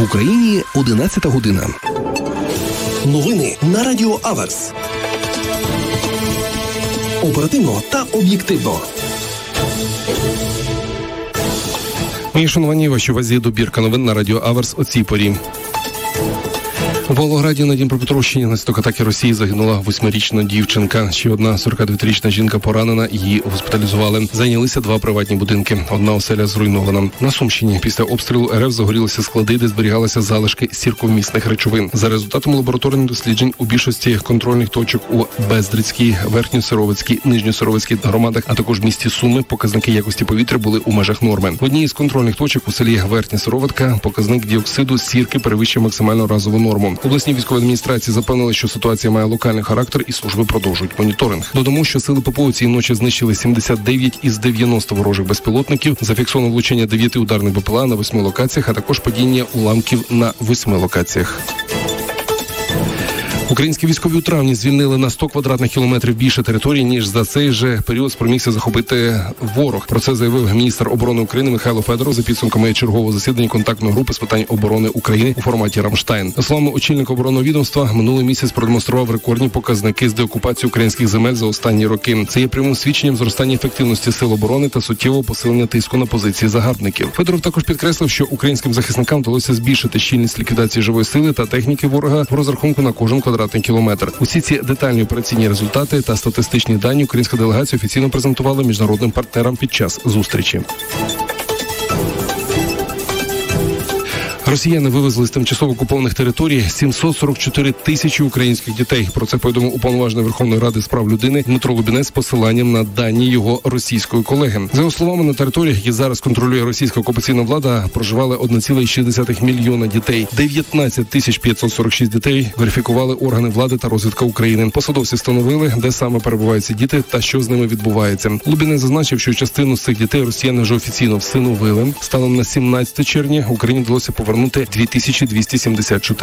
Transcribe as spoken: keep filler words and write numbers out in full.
В Україні одинадцята година. Новини на Радіо Аверс. Оперативно та об'єктивно. Мої шановані, вашій увазі добірка новин на Радіо Аверс о цій порі. У Волгограді на Дніпропетровщині внаслідок атаки Росії загинула восьмирічна дівчинка. Ще одна сорокадев'ятирічна жінка поранена, її госпіталізували. Зайнялися два приватні будинки. Одна оселя зруйнована. На Сумщині після обстрілу РФ загорілися склади, де зберігалися залишки сірковмісних речовин. За результатом лабораторних досліджень у більшості контрольних точок у Бездрицькій, Верхньосировицькій, Нижньосировицькій громадах, а також в місті Суми показники якості повітря були у межах норми. В одній із контрольних точок у селі Верхня Сироватка показник діоксиду сірки перевищує максимальну разову норму. Обласні військові адміністрації запевнили, що ситуація має локальний характер і служби продовжують моніторинг. Додамо, що сили ППО цієї ночі знищили сімдесят дев'ять із дев'яноста ворожих безпілотників, зафіксовано влучення дев'яти ударних БПЛА на восьми локаціях, а також падіння уламків на восьми локаціях. Українські військові у травні звільнили на сто квадратних кілометрів більше території, ніж за цей же період спромігся захопити ворог. Про це заявив міністр оборони України Михайло Федоров за підсумками чергового засідання контактної групи з питань оборони України у форматі «Рамштайн». За словами очільника оборонного відомства, минулий місяць продемонстрував рекордні показники з деокупації українських земель за останні роки. Це є прямим свідченням зростання ефективності сил оборони та суттєвого посилення тиску на позиції загарбників. Федоров також підкреслив, що українським захисникам вдалося збільшити щільність ліквідації живої сили та техніки ворога в розрахунку на кожен квадратний кілометр. Усі ці детальні операційні результати та статистичні дані українська делегація офіційно презентувала міжнародним партнерам під час зустрічі. Росіяни вивезли з тимчасово окупованих територій сімсот сорок чотири тисячі українських дітей. Про це повідомив уповноважений Верховної Ради з прав людини Дмитро Лубінець з посиланням на дані його російської колеги. За його словами, на територіях, які зараз контролює російська окупаційна влада, проживали один цілих шість десятих мільйона дітей. дев'ятнадцять тисяч п'ятсот сорок шість дітей верифікували органи влади та розвідка України. Посадовці встановили, де саме перебувають ці діти та що з ними відбувається. Лубінець зазначив, що частину з цих дітей росіяни вже офіційно всиновили. Станом на сімнадцяте червня Україні вдалося повернути дві тисячі двісті сімдесят чотири